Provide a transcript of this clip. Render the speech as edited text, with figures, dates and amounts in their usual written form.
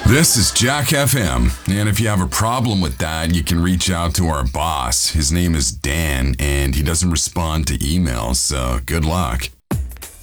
This is Jack FM, and if you have a problem with that, you can reach out to our boss. His name is Dan, and he doesn't respond to emails, so good luck.